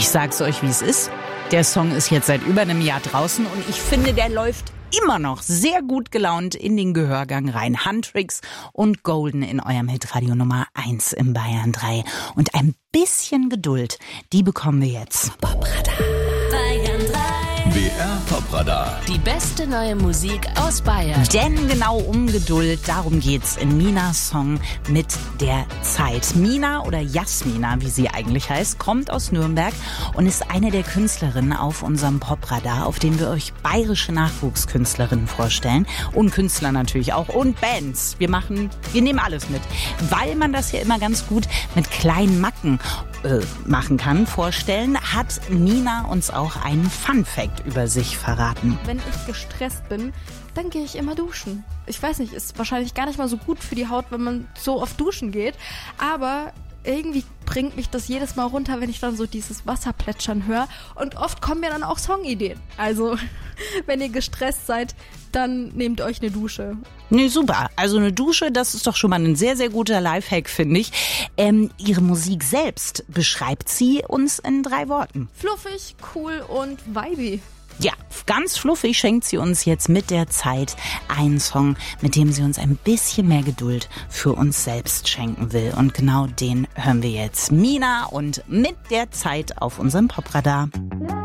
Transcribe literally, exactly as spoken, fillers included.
Ich sag's euch, wie es ist. Der Song ist jetzt seit über einem Jahr draußen und ich finde, der läuft immer noch sehr gut gelaunt in den Gehörgang rein. Huntrix und Golden in eurem Hitradio Nummer eins im Bayern drei. Und ein bisschen Geduld, die bekommen wir jetzt. Popradar. Bayern drei. B R Popradar. Die beste neue Musik aus Bayern. Denn genau um Geduld, darum geht's in Minas Song mit der Zeit. Mina oder Jasmina, wie sie eigentlich heißt, kommt aus Nürnberg und ist eine der Künstlerinnen auf unserem Popradar, auf dem wir euch bayerische Nachwuchskünstlerinnen vorstellen. Und Künstler natürlich auch und Bands. Wir machen, wir nehmen alles mit. Weil man das ja immer ganz gut mit kleinen Macken äh, machen kann, vorstellen, hat Mina uns auch einen Fun-Fact über sich verraten. Wenn ich gestresst bin, dann gehe ich immer duschen. Ich weiß nicht, ist wahrscheinlich gar nicht mal so gut für die Haut, wenn man so oft duschen geht, aber irgendwie bringt mich das jedes Mal runter, wenn ich dann so dieses Wasser plätschern höre. Und oft kommen mir dann auch Songideen. Also, wenn ihr gestresst seid, dann nehmt euch eine Dusche. Nee, super. Also eine Dusche, das ist doch schon mal ein sehr, sehr guter Lifehack, finde ich. Ähm, ihre Musik selbst beschreibt sie uns in drei Worten. Fluffig, cool und vibey. Ja, ganz fluffig schenkt sie uns jetzt mit der Zeit einen Song, mit dem sie uns ein bisschen mehr Geduld für uns selbst schenken will. Und genau den hören wir jetzt. Mina und mit der Zeit auf unserem Popradar.